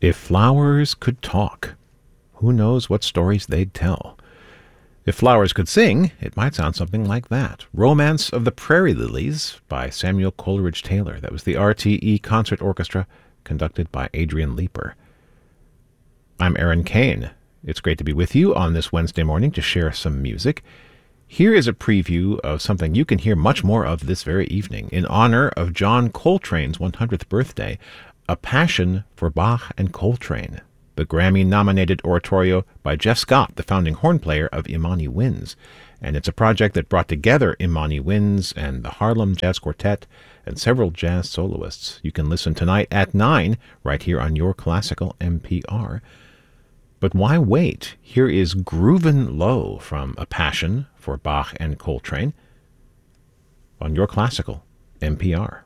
If flowers could talk, who knows what stories they'd tell? If flowers could sing, it might sound something like that. Romance of the Prairie Lilies by Samuel Coleridge Taylor. That was the RTE Concert Orchestra, conducted by Adrian Leeper. I'm Aaron Kane. It's great to be with you on this Wednesday morning to share some music. Here is a preview of something you can hear much more of this very evening. In honor of John Coltrane's 100th birthday, A Passion for Bach and Coltrane, the Grammy-nominated oratorio by Jeff Scott, the founding horn player of Imani Winds. And it's a project that brought together Imani Winds and the Harlem Jazz Quartet and several jazz soloists. You can listen tonight at 9 right here on Your Classical NPR. But why wait? Here is Groovin' Low from A Passion for Bach and Coltrane on Your Classical NPR.